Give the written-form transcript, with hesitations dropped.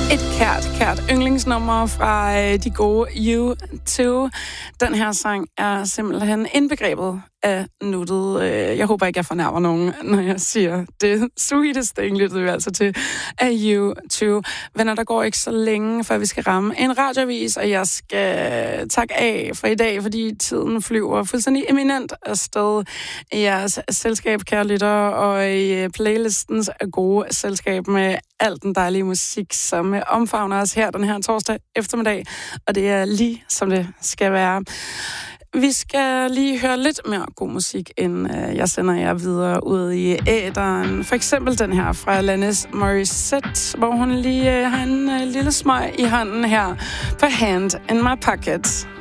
Kært yndlingsnummer fra de gode U2. Den her sang er simpelthen indbegrebet af nuttet. Jeg håber ikke, jeg fornærmer nogen, når jeg siger det sweetest thing, lytter vi altså til af U2. Venner, der går ikke så længe, før vi skal ramme en radioavis, og jeg skal takke af for i dag, fordi tiden flyver fuldstændig eminent afsted i jeres selskab, kære lyttere, og i playlistens gode selskab med al den dejlige musik, som omfavner os her den her torsdag eftermiddag, og det er lige som det skal være. Vi skal lige høre lidt mere god musik, inden jeg sender jer videre ud i æteren. For eksempel den her fra Alanis Morissette, hvor hun lige har en lille smøg i hånden her på Hand in My Pocket.